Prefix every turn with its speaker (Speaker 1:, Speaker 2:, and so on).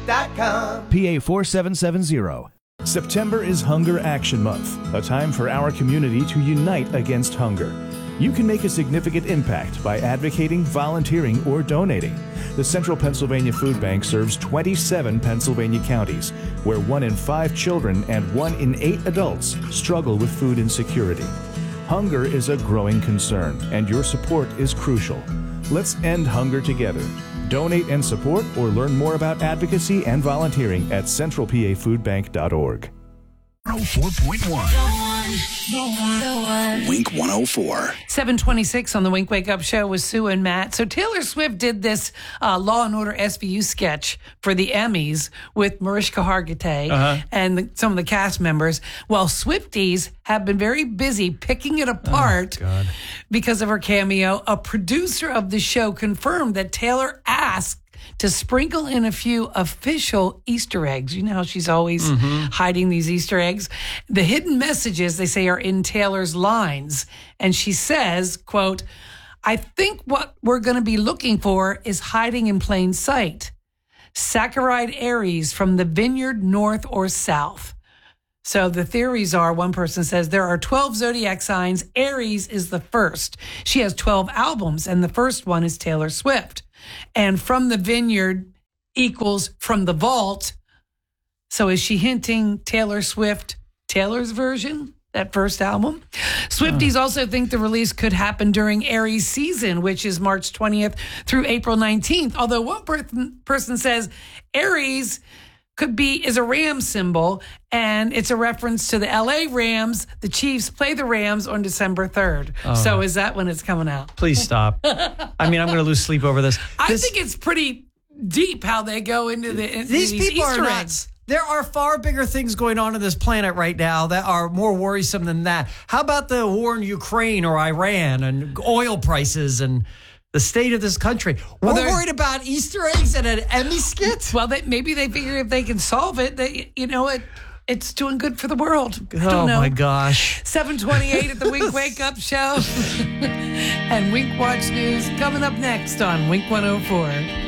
Speaker 1: PA 4770.
Speaker 2: September is Hunger Action Month, a time for our community to unite against hunger. You can make a significant impact by advocating, volunteering, or donating. The Central Pennsylvania Food Bank serves 27 Pennsylvania counties, where 1 in 5 children and 1 in 8 adults struggle with food insecurity. Hunger is a growing concern, and your support is crucial. Let's end hunger together. Donate and support or learn more about advocacy and volunteering at centralpafoodbank.org.
Speaker 3: 104.1. Wink 104.
Speaker 4: 726 on the Wink Wake Up Show with Sue and Matt. So Taylor Swift did this Law & Order SVU sketch for the Emmys with Mariska Hargitay and some of the cast members. Well, Swifties have been very busy picking it apart because of her cameo. A producer of the show confirmed that Taylor asked to sprinkle in a few official Easter eggs. You know how she's always hiding these Easter eggs? The hidden messages, they say, are in Taylor's lines. And she says, quote, "I think what we're going to be looking for is hiding in plain sight. Saccharide Aries from the vineyard north or south." So the theories are, one person says, there are 12 zodiac signs. Aries is the first. She has 12 albums, and the first one is Taylor Swift. And from the vineyard equals from the vault. So is she hinting Taylor Swift, Taylor's version, that first album? Swifties also think the release could happen during Aries season, which is March 20th through April 19th. Although one person says Aries is a Ram symbol, and it's a reference to the LA Rams. The Chiefs play the Rams on December 3rd. So is that when it's coming out?
Speaker 5: Please stop. I mean, I'm going to lose sleep over this.
Speaker 4: I think it's pretty deep how they go into
Speaker 5: these people
Speaker 4: Easter
Speaker 5: are
Speaker 4: eggs.
Speaker 5: nuts. There are far bigger things going on in this planet right now that are more worrisome than that. How about the war in Ukraine or Iran and oil prices and the state of this country? We're worried about Easter eggs and an Emmy skit?
Speaker 4: Well, maybe they figure if they can solve it, it's doing good for the world. I don't know.
Speaker 5: Oh, my gosh.
Speaker 4: 728 at the Wink Wake Up Show. And Wink Watch News coming up next on Wink 104.